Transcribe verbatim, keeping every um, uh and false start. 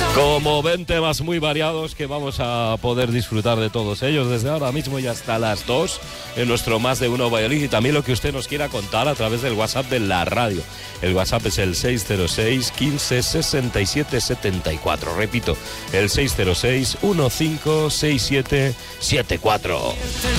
Como ven, temas muy variados que vamos a poder disfrutar de todos ellos desde ahora mismo y hasta las dos en nuestro Más de Uno Valladolid, y también lo que usted nos quiera contar a través del WhatsApp de la radio. El WhatsApp es el seis cero seis, quince, sesenta y siete, setenta y cuatro. Repito, el seis cero seis, quince, sesenta y siete, setenta y cuatro.